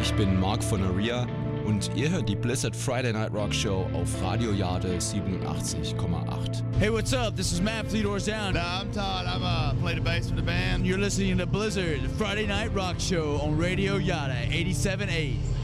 Ich bin Mark von Aria und ihr hört die Blizzard Friday Night Rock Show auf Radio Jade 87,8. Hey, what's up? This is Matt Fleetdoors Down. Nah, I'm Todd. I play the bass for the band. You're listening to Blizzard Friday Night Rock Show on Radio Yada 87.8.